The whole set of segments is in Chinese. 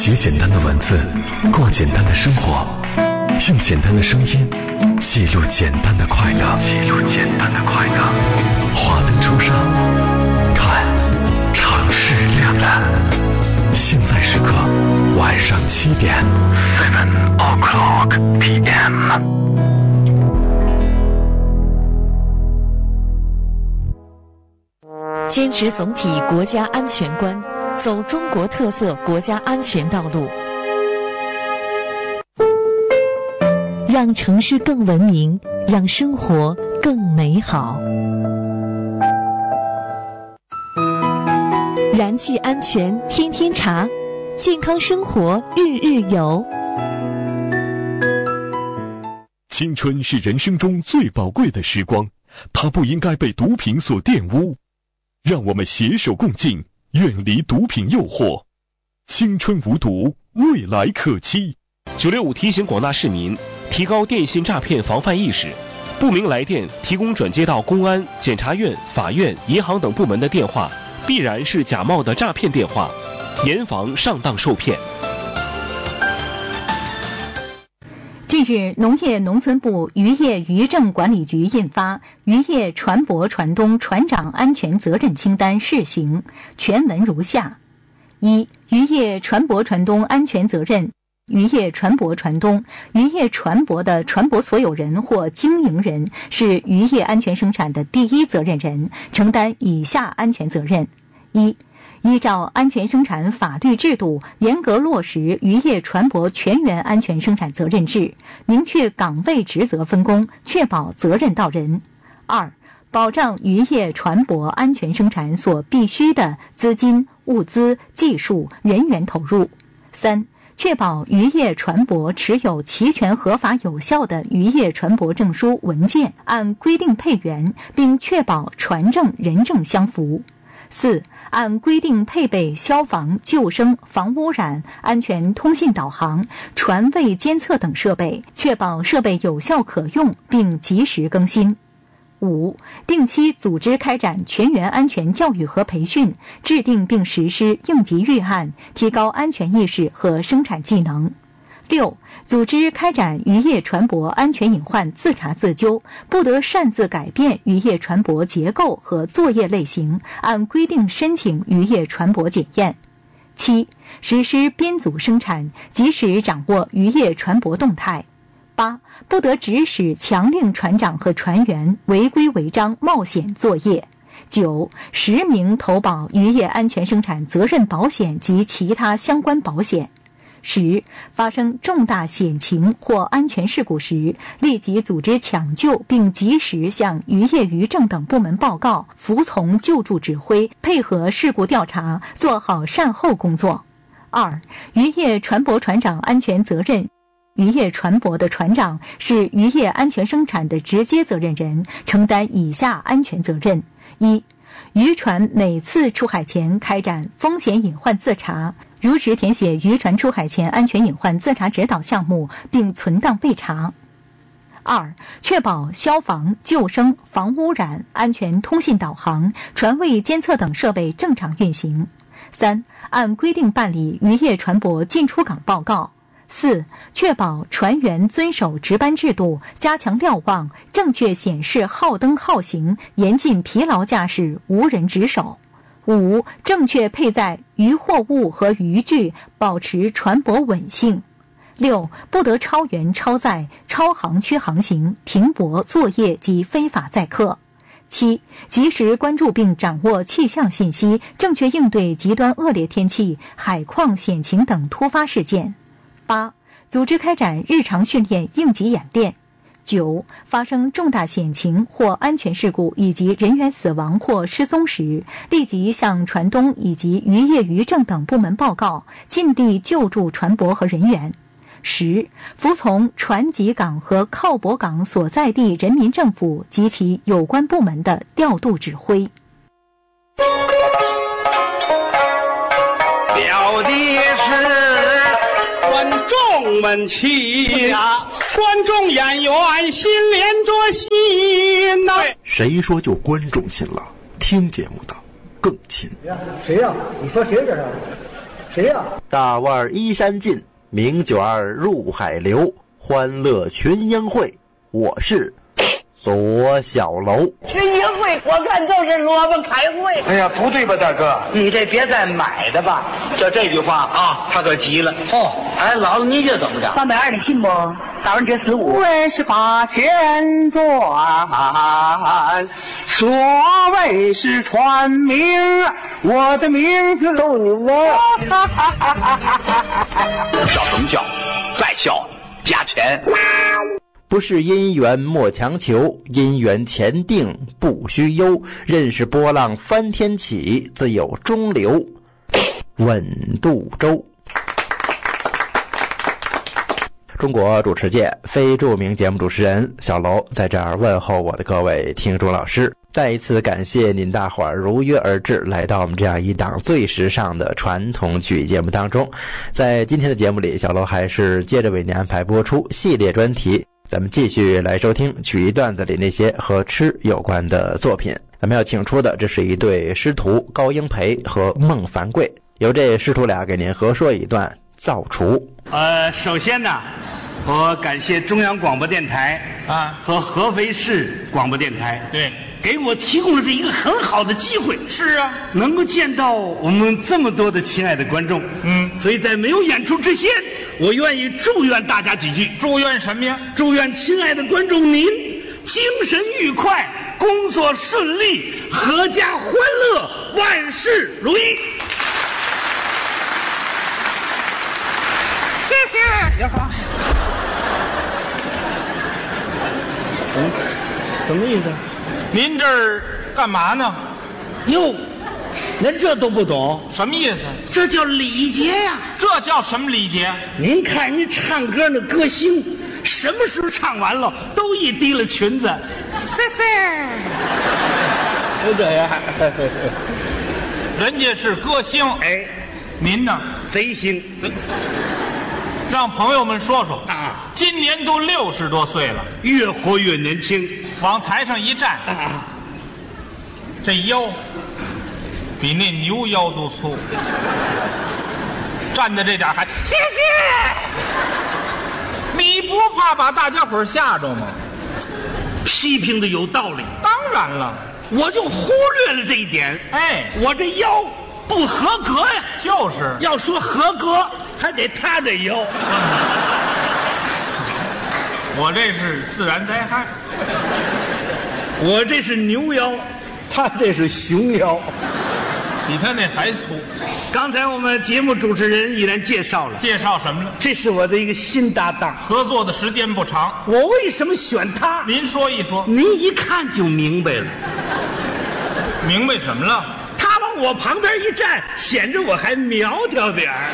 写简单的文字，过简单的生活，用简单的声音记录简单的快乐。华灯初上，看城市亮了。现在时刻晚上7点，7 o'clock p.m. 坚持总体国家安全观，走中国特色国家安全道路，让城市更文明，让生活更美好。燃气安全天天查，健康生活日日有。 青春是人生中最宝贵的时光，它不应该被毒品所玷污。让我们携手共进，远离毒品诱惑。青春无毒，未来可期。 965提醒广大市民提高电信诈骗防范意识，不明来电提供转接到公安、检察院、法院、银行等部门的电话，必然是假冒的诈骗电话，严防上当受骗。 近日，农业农村部渔业渔政管理局印发《渔业船舶船东船长安全责任清单（试行）》，全文如下：一、渔业船舶船东安全责任。渔业船舶船东、渔业船舶的船舶所有人或经营人是渔业安全生产的第一责任人，承担以下安全责任：一、依照安全生产法律制度，严格落实渔业船舶全员安全生产责任制，明确岗位职责分工，确保责任到人。二、保障渔业船舶安全生产所必需的资金、物资、技术、人员投入。三、确保渔业船舶持有齐全合法有效的渔业船舶证书文件，按规定配员，并确保船证人证相符。四、按规定配备消防、救生、防污染、安全通信导航、船位监测等设备，确保设备有效可用并及时更新。五、定期组织开展全员安全教育和培训，制定并实施应急预案，提高安全意识和生产技能。六、组织开展渔业船舶安全隐患自查自纠，不得擅自改变渔业船舶结构和作业类型，按规定申请渔业船舶检验。七、实施编组生产，及时掌握渔业船舶动态。八、不得指使强令船长和船员违规违章冒险作业。九、实名投保渔业安全生产责任保险及其他相关保险。10、发生重大险情或安全事故时，立即组织抢救并及时向渔业渔政等部门报告，服从救助指挥，配合事故调查，做好善后工作。2、渔业船舶船长安全责任。渔业船舶的船长是渔业安全生产的直接责任人，承担以下安全责任：一、渔船每次出海前开展风险隐患自查，如实填写渔船出海前安全隐患自查指导项目，并存档备查。二、确保消防、救生、防污染、安全通信导航、船位监测等设备正常运行。三、按规定办理渔业船舶进出港报告。四、确保船员遵守值班制度，加强瞭望，正确显示号灯号行，严禁疲劳驾驶、无人值守。五、正确配载渔货物和渔具，保持船舶稳性。六、不得超员超载、超航区航行、停泊作业及非法载客。七、及时关注并掌握气象信息，正确应对极端恶劣天气、海况险情等突发事件。八、组织开展日常训练应急演练。九、发生重大险情或安全事故以及人员死亡或失踪时，立即向船东以及渔业渔政等部门报告，尽力救助船舶和人员。10、服从船籍港和靠泊港所在地人民政府及其有关部门的调度指挥。 表的是观众们亲呀，观众演员心连着心呐。 谁说就观众亲了？听节目的更亲。 谁呀？你说谁这是？ 谁呀？大腕依山尽，名卷入海流，欢乐群英会。我是左小楼。 群英会，我看就是萝卜开会。 哎呀，不对吧，大哥？ 你这别再买的吧。 就这句话啊，他可急了。 哦， 哎，姥姥，你这怎么着 ？320，你信不？45， 为是把钱赚，所谓是传名，我的名字都你我。 笑什么笑？再笑加钱。 不是姻缘莫强求，姻缘前定不须忧。任是波浪翻天起，自有中流稳渡舟。中国主持界非著名节目主持人小楼在这儿问候我的各位听众老师，再一次感谢您大伙儿如约而至，来到我们这样一档最时尚的传统曲艺节目当中。在今天的节目里，小楼还是接着为您安排播出系列专题，咱们继续来收听曲艺段子里那些和吃有关的作品。咱们要请出的这是一对师徒，高英培和孟凡贵，由这师徒俩给您合说一段造厨。 首先呢，我感谢中央广播电台和合肥市广播电台， 对， 给我提供了这一个很好的机会。 是啊， 能够见到我们这么多的亲爱的观众。所以在没有演出之前，我愿意祝愿大家几句。 祝愿什么呀？ 祝愿亲爱的观众您精神愉快，工作顺利，阖家欢乐，万事如意。 谢谢。呀哈。 什么意思？ 您这儿干嘛呢？ 哟，连这都不懂？ 什么意思？ 这叫礼节呀！ 这叫什么礼节？ 您看人家唱歌那歌星，什么时候唱完了都一提了裙子， 谢谢。 就这样。 人家是歌星， 哎， 您呢？ 贼星。 让朋友们说说啊， 今年都60多岁了， 越活越年轻。 往台上一站，这腰比那牛腰都粗，站在这点还谢谢。你不怕把大家伙吓着吗？ 批评的有道理。 当然了， 我就忽略了这一点。 哎， 我这腰不合格呀。 就是要说合格，还得他这腰。 我这是自然灾害， 我这是牛腰，他这是熊腰， 比他那还粗。 刚才我们节目主持人已然介绍了， 介绍什么了？ 这是我的一个新搭档， 合作的时间不长。 我为什么选他？ 您说一说。 您一看就明白了。 明白什么了？ 他往我旁边一站，显着我还苗条点儿。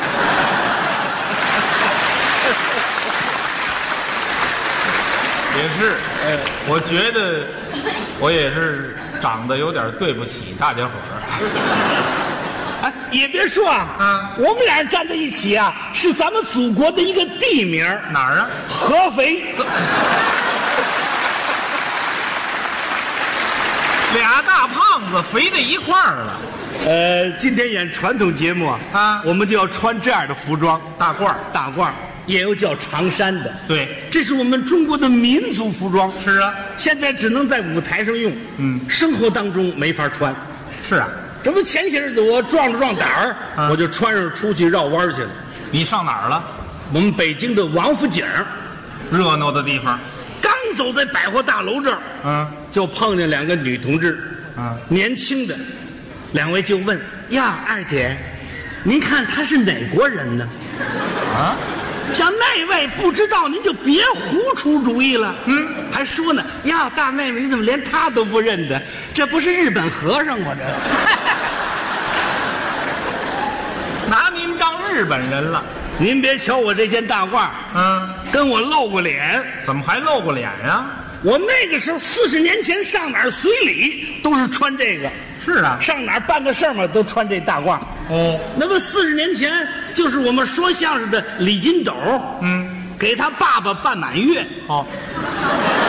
也是，我觉得我也是长得有点对不起大家伙儿。 哎，也别说啊，我们俩人站在一起啊，是咱们祖国的一个地名。 哪儿啊？ 合肥。 俩大胖子肥在一块儿了。 今天演传统节目啊，我们就要穿这样的服装，大褂儿。也有叫长衫的， 对， 这是我们中国的民族服装。 是啊， 现在只能在舞台上用，生活当中没法穿。 是啊， 这不前些日子我壮胆儿，我就穿上出去绕弯去了。 你上哪儿了？ 我们北京的王府井， 热闹的地方。 刚走在百货大楼这儿，就碰见两个女同志，年轻的，两位就问：“呀，二姐，您看他是哪国人呢？”啊。像那位不知道，您就别胡出主意了。还说呢，呀，大妹妹，你怎么连他都不认得？这不是日本和尚吗？ 这拿您当日本人了。 您别瞧我这件大褂，跟我露过脸。 怎么还露过脸呀？ 我那个时候40年前上哪儿随礼都是穿这个。 是啊， 上哪儿办个事儿嘛，都穿这大褂。那么40年前就是我们说相声的李金斗，给他爸爸办满月，